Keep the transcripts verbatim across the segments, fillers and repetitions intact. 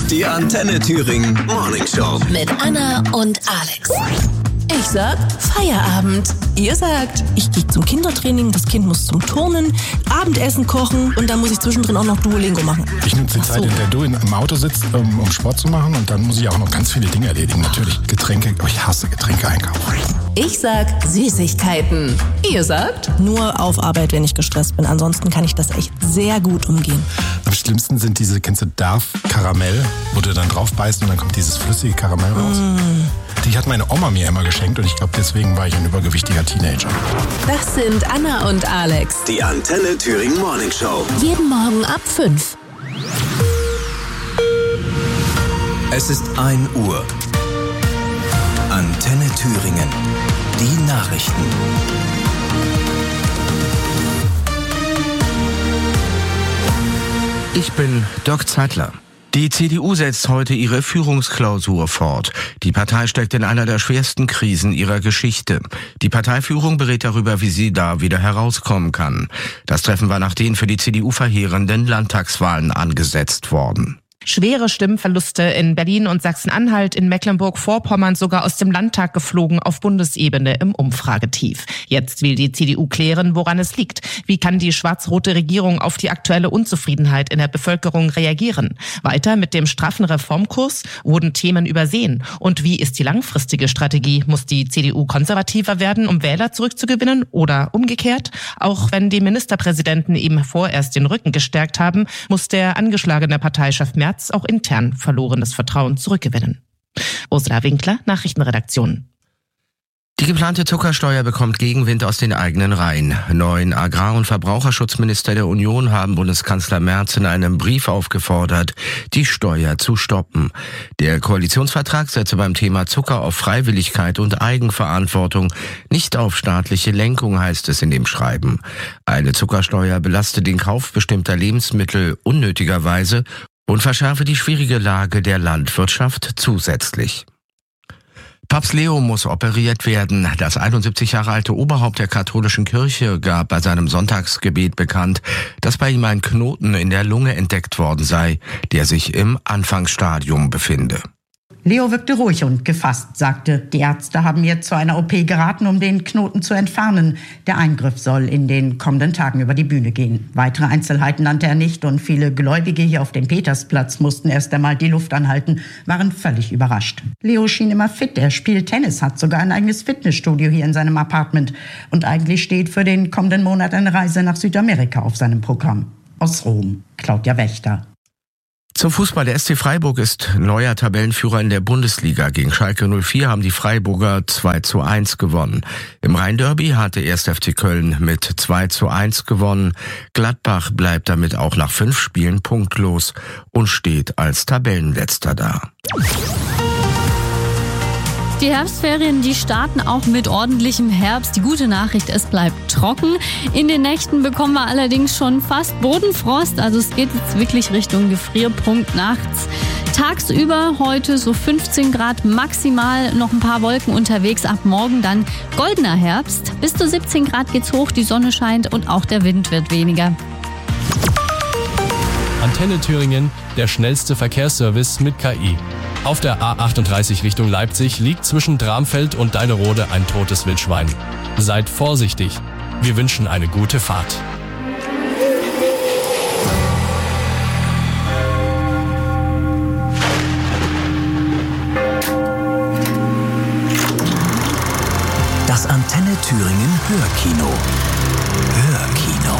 Die Antenne Thüringen Morning Show. Mit Anna und Alex. Ich sag Feierabend. Ihr sagt, ich gehe zum Kindertraining, das Kind muss zum Turnen, Abendessen kochen und dann muss ich zwischendrin auch noch Duolingo machen. Ich nutze die Ach Zeit, so. in der du im Auto sitzt, um, um Sport zu machen, und dann muss ich auch noch ganz viele Dinge erledigen. Natürlich Getränke, oh, ich hasse Getränke einkaufen. Ich sag Süßigkeiten. Ihr sagt? Nur auf Arbeit, wenn ich gestresst bin. Ansonsten kann ich das echt sehr gut umgehen. Am schlimmsten sind diese, kennst du Darf Karamell, wo du dann drauf beißt und dann kommt dieses flüssige Karamell raus. Mm. Die hat meine Oma mir immer geschenkt und ich glaube, deswegen war ich ein übergewichtiger Teenager. Das sind Anna und Alex. Die Antenne Thüringen Morning Show. Jeden Morgen ab fünf. Es ist ein Uhr. Antenne Thüringen. Die Nachrichten. Ich bin Dirk Zeitler. Die C D U setzt heute ihre Führungsklausur fort. Die Partei steckt in einer der schwersten Krisen ihrer Geschichte. Die Parteiführung berät darüber, wie sie da wieder herauskommen kann. Das Treffen war nach den für die C D U verheerenden Landtagswahlen angesetzt worden. Schwere Stimmverluste in Berlin und Sachsen-Anhalt, in Mecklenburg-Vorpommern sogar aus dem Landtag geflogen, auf Bundesebene im Umfragetief. Jetzt will die C D U klären, woran es liegt. Wie kann die schwarz-rote Regierung auf die aktuelle Unzufriedenheit in der Bevölkerung reagieren? Weiter mit dem straffen Reformkurs? Wurden Themen übersehen? Und wie ist die langfristige Strategie? Muss die C D U konservativer werden, um Wähler zurückzugewinnen? Oder umgekehrt? Auch wenn die Ministerpräsidenten eben vorerst den Rücken gestärkt haben, muss der angeschlagene Parteichef Merz auch intern verlorenes Vertrauen zurückgewinnen. Ursula Winkler, Nachrichtenredaktion. Die geplante Zuckersteuer bekommt Gegenwind aus den eigenen Reihen. Neun Agrar- und Verbraucherschutzminister der Union haben Bundeskanzler Merz in einem Brief aufgefordert, die Steuer zu stoppen. Der Koalitionsvertrag setze beim Thema Zucker auf Freiwilligkeit und Eigenverantwortung, nicht auf staatliche Lenkung, heißt es in dem Schreiben. Eine Zuckersteuer belaste den Kauf bestimmter Lebensmittel unnötigerweise und verschärfe die schwierige Lage der Landwirtschaft zusätzlich. Papst Leo muss operiert werden. Das einundsiebzig Jahre alte Oberhaupt der katholischen Kirche gab bei seinem Sonntagsgebet bekannt, dass bei ihm ein Knoten in der Lunge entdeckt worden sei, der sich im Anfangsstadium befinde. Leo wirkte ruhig und gefasst, sagte, die Ärzte haben mir zu einer O P geraten, um den Knoten zu entfernen. Der Eingriff soll in den kommenden Tagen über die Bühne gehen. Weitere Einzelheiten nannte er nicht und viele Gläubige hier auf dem Petersplatz mussten erst einmal die Luft anhalten, waren völlig überrascht. Leo schien immer fit, er spielt Tennis, hat sogar ein eigenes Fitnessstudio hier in seinem Apartment. Und eigentlich steht für den kommenden Monat eine Reise nach Südamerika auf seinem Programm. Aus Rom, Claudia Wächter. Zum Fußball. Der S C Freiburg ist neuer Tabellenführer in der Bundesliga. Gegen Schalke null vier haben die Freiburger zwei zu eins gewonnen. Im Rhein-Derby hatte erst F C Köln mit zwei zu eins gewonnen. Gladbach bleibt damit auch nach fünf Spielen punktlos und steht als Tabellenletzter da. Die Herbstferien, die starten auch mit ordentlichem Herbst. Die gute Nachricht, es bleibt trocken. In den Nächten bekommen wir allerdings schon fast Bodenfrost. Also es geht jetzt wirklich Richtung Gefrierpunkt nachts. Tagsüber heute so fünfzehn Grad maximal, noch ein paar Wolken unterwegs. Ab morgen dann goldener Herbst. Bis zu siebzehn Grad geht's hoch, die Sonne scheint und auch der Wind wird weniger. Antenne Thüringen, der schnellste Verkehrsservice mit K I. Auf der A achtunddreißig Richtung Leipzig liegt zwischen Dramfeld und Deinerode ein totes Wildschwein. Seid vorsichtig. Wir wünschen eine gute Fahrt. Das Antenne Thüringen Hörkino. Hörkino.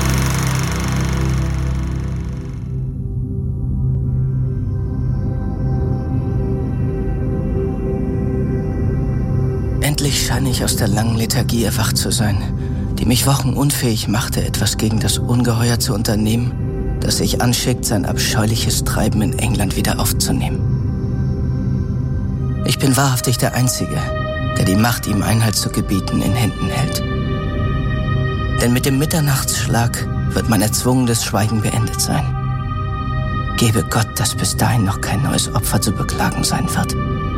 Endlich scheine ich aus der langen Lethargie erwacht zu sein, die mich wochenunfähig machte, etwas gegen das Ungeheuer zu unternehmen, das sich anschickt, sein abscheuliches Treiben in England wieder aufzunehmen. Ich bin wahrhaftig der Einzige, der die Macht, ihm Einhalt zu gebieten, in Händen hält. Denn mit dem Mitternachtsschlag wird mein erzwungenes Schweigen beendet sein. Gebe Gott, dass bis dahin noch kein neues Opfer zu beklagen sein wird.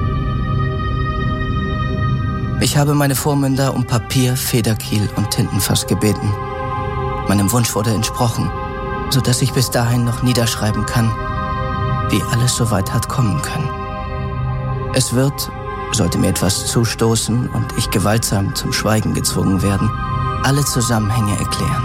Ich habe meine Vormünder um Papier, Federkiel und Tintenfass gebeten. Meinem Wunsch wurde entsprochen, sodass ich bis dahin noch niederschreiben kann: wie alles so weit hat kommen können. Es wird, sollte mir etwas zustoßen und ich gewaltsam zum Schweigen gezwungen werden, alle Zusammenhänge erklären.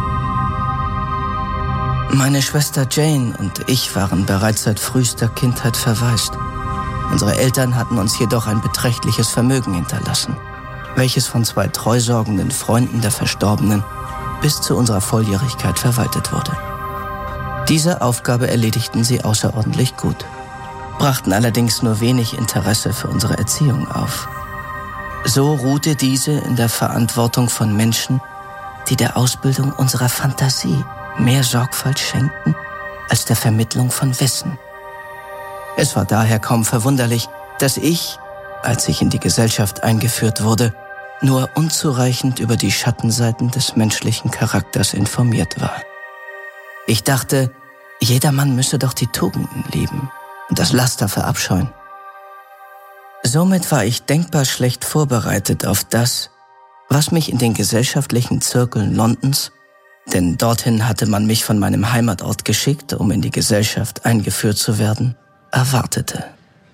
Meine Schwester Jane und ich waren bereits seit frühester Kindheit verwaist. Unsere Eltern hatten uns jedoch ein beträchtliches Vermögen hinterlassen, welches von zwei treusorgenden Freunden der Verstorbenen bis zu unserer Volljährigkeit verwaltet wurde. Diese Aufgabe erledigten sie außerordentlich gut, brachten allerdings nur wenig Interesse für unsere Erziehung auf. So ruhte diese in der Verantwortung von Menschen, die der Ausbildung unserer Fantasie mehr Sorgfalt schenkten als der Vermittlung von Wissen. Es war daher kaum verwunderlich, dass ich, als ich in die Gesellschaft eingeführt wurde, nur unzureichend über die Schattenseiten des menschlichen Charakters informiert war. Ich dachte, jedermann müsse doch die Tugenden lieben und das Laster verabscheuen. Somit war ich denkbar schlecht vorbereitet auf das, was mich in den gesellschaftlichen Zirkeln Londons, denn dorthin hatte man mich von meinem Heimatort geschickt, um in die Gesellschaft eingeführt zu werden, erwartete.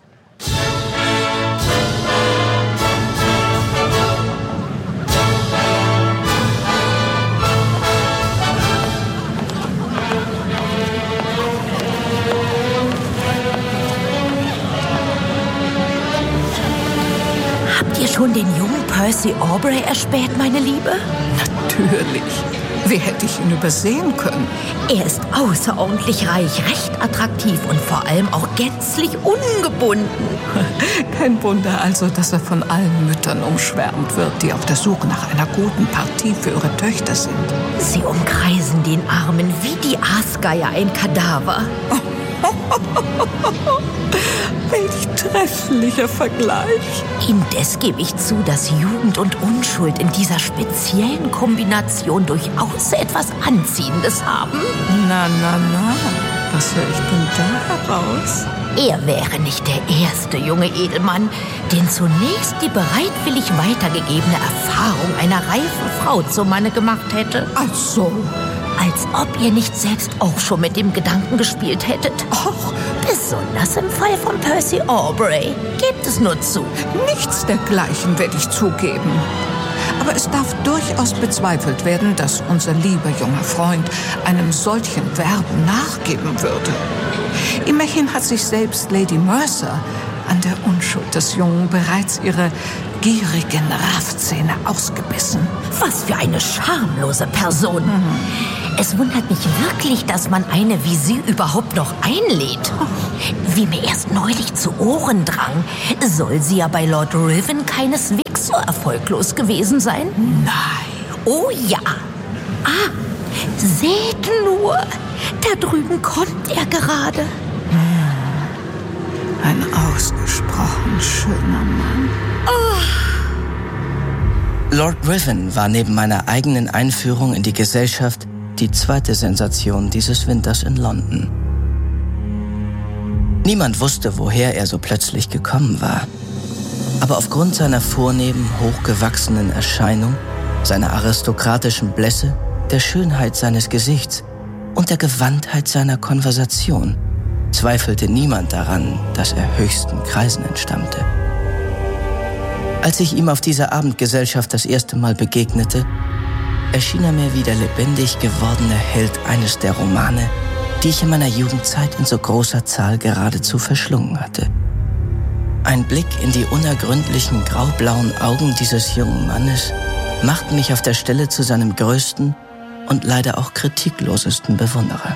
Habt ihr schon den jungen Percy Aubrey erspäht, meine Liebe? Natürlich. Wie hätte ich ihn übersehen können? Er ist außerordentlich reich, recht attraktiv und vor allem auch gänzlich ungebunden. Kein Wunder also, dass er von allen Müttern umschwärmt wird, die auf der Suche nach einer guten Partie für ihre Töchter sind. Sie umkreisen den Armen wie die Aasgeier ein Kadaver. Welch trefflicher Vergleich. Indes gebe ich zu, dass Jugend und Unschuld in dieser speziellen Kombination durchaus etwas Anziehendes haben. Na, na, na. Was höre ich denn da heraus? Er wäre nicht der erste junge Edelmann, den zunächst die bereitwillig weitergegebene Erfahrung einer reifen Frau zum Manne gemacht hätte. Ach so. Als ob ihr nicht selbst auch schon mit dem Gedanken gespielt hättet. Och, besonders im Fall von Percy Aubrey. Gebt es nur zu. Nichts dergleichen werde ich zugeben. Aber es darf durchaus bezweifelt werden, dass unser lieber junger Freund einem solchen Werben nachgeben würde. Immerhin hat sich selbst Lady Mercer an der Unschuld des Jungen bereits ihre gierigen Raffzähne ausgebissen. Was für eine schamlose Person. Mhm. Es wundert mich wirklich, dass man eine wie sie überhaupt noch einlädt. Wie mir erst neulich zu Ohren drang, soll sie ja bei Lord Riven keineswegs so erfolglos gewesen sein. Nein. Oh ja. Ah, seht nur, da drüben kommt er gerade. Ein ausgesprochen schöner Mann. Oh. Lord Riven war neben meiner eigenen Einführung in die Gesellschaft die zweite Sensation dieses Winters in London. Niemand wusste, woher er so plötzlich gekommen war. Aber aufgrund seiner vornehmen, hochgewachsenen Erscheinung, seiner aristokratischen Blässe, der Schönheit seines Gesichts und der Gewandtheit seiner Konversation zweifelte niemand daran, dass er höchsten Kreisen entstammte. Als ich ihm auf dieser Abendgesellschaft das erste Mal begegnete, erschien er mir wie der lebendig gewordene Held eines der Romane, die ich in meiner Jugendzeit in so großer Zahl geradezu verschlungen hatte. Ein Blick in die unergründlichen graublauen Augen dieses jungen Mannes macht mich auf der Stelle zu seinem größten und leider auch kritiklosesten Bewunderer.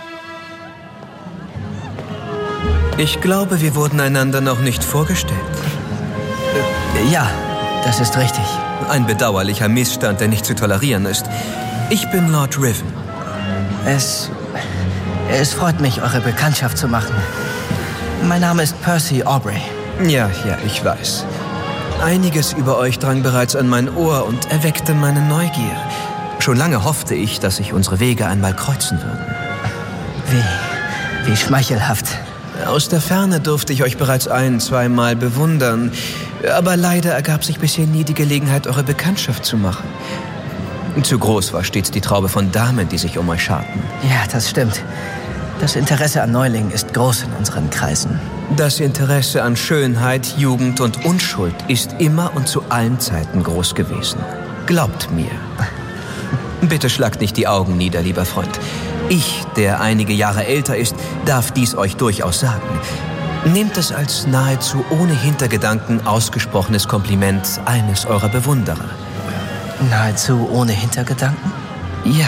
Ich glaube, wir wurden einander noch nicht vorgestellt. Äh, ja, das ist richtig. Ein bedauerlicher Missstand, der nicht zu tolerieren ist. Ich bin Lord Riven. Es, es freut mich, eure Bekanntschaft zu machen. Mein Name ist Percy Aubrey. Ja, ja, ich weiß. Einiges über euch drang bereits an mein Ohr und erweckte meine Neugier. Schon lange hoffte ich, dass sich unsere Wege einmal kreuzen würden. Wie, wie schmeichelhaft. Aus der Ferne durfte ich euch bereits ein-, zweimal bewundern. Aber leider ergab sich bisher nie die Gelegenheit, eure Bekanntschaft zu machen. Zu groß war stets die Traube von Damen, die sich um euch scharten. Ja, das stimmt. Das Interesse an Neulingen ist groß in unseren Kreisen. Das Interesse an Schönheit, Jugend und Unschuld ist immer und zu allen Zeiten groß gewesen. Glaubt mir. Bitte schlagt nicht die Augen nieder, lieber Freund. Ich, der einige Jahre älter ist, darf dies euch durchaus sagen. Nehmt es als nahezu ohne Hintergedanken ausgesprochenes Kompliment eines eurer Bewunderer. Nahezu ohne Hintergedanken? Ja.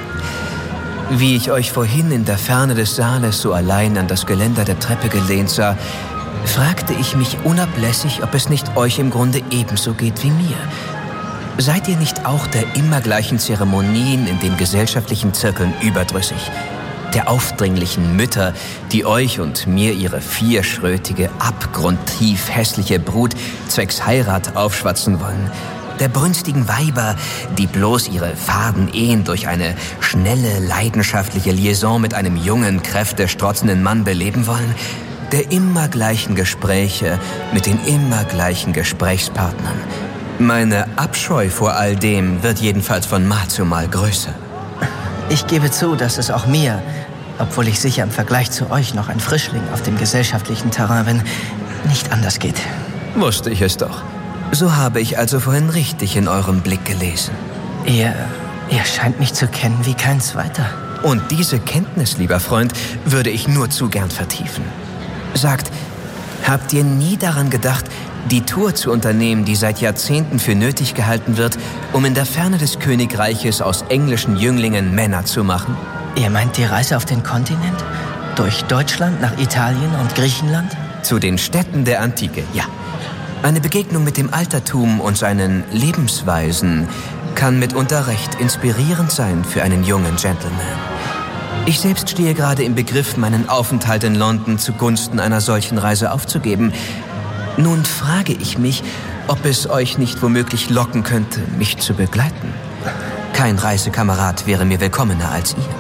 Wie ich euch vorhin in der Ferne des Saales so allein an das Geländer der Treppe gelehnt sah, fragte ich mich unablässig, ob es nicht euch im Grunde ebenso geht wie mir. Seid ihr nicht auch der immer gleichen Zeremonien in den gesellschaftlichen Zirkeln überdrüssig? Der aufdringlichen Mütter, die euch und mir ihre vierschrötige, abgrundtief hässliche Brut zwecks Heirat aufschwatzen wollen? Der brünstigen Weiber, die bloß ihre faden Ehen durch eine schnelle, leidenschaftliche Liaison mit einem jungen, kräftestrotzenden Mann beleben wollen? Der immer gleichen Gespräche mit den immer gleichen Gesprächspartnern? Meine Abscheu vor all dem wird jedenfalls von Mal zu Mal größer. Ich gebe zu, dass es auch mir, obwohl ich sicher im Vergleich zu euch noch ein Frischling auf dem gesellschaftlichen Terrain bin, nicht anders geht. Wusste ich es doch. So habe ich also vorhin richtig in eurem Blick gelesen. Ihr, ihr scheint mich zu kennen wie kein zweiter. Und diese Kenntnis, lieber Freund, würde ich nur zu gern vertiefen. Sagt, habt ihr nie daran gedacht, die Tour zu unternehmen, die seit Jahrzehnten für nötig gehalten wird, um in der Ferne des Königreiches aus englischen Jünglingen Männer zu machen? Ihr meint die Reise auf den Kontinent? Durch Deutschland nach Italien und Griechenland? Zu den Städten der Antike, ja. Eine Begegnung mit dem Altertum und seinen Lebensweisen kann mitunter recht inspirierend sein für einen jungen Gentleman. Ich selbst stehe gerade im Begriff, meinen Aufenthalt in London zugunsten einer solchen Reise aufzugeben. Nun frage ich mich, ob es euch nicht womöglich locken könnte, mich zu begleiten. Kein Reisekamerad wäre mir willkommener als ihr.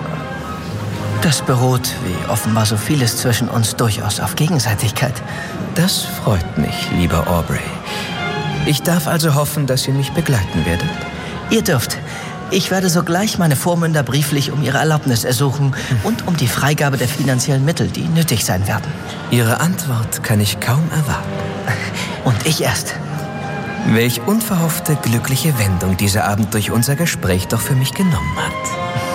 Das beruht, wie offenbar so vieles zwischen uns, durchaus auf Gegenseitigkeit. Das freut mich, lieber Aubrey. Ich darf also hoffen, dass ihr mich begleiten werdet. Ihr dürft. Ich werde sogleich meine Vormünder brieflich um ihre Erlaubnis ersuchen und um die Freigabe der finanziellen Mittel, die nötig sein werden. Ihre Antwort kann ich kaum erwarten. Und ich erst. Welch unverhoffte, glückliche Wendung dieser Abend durch unser Gespräch doch für mich genommen hat.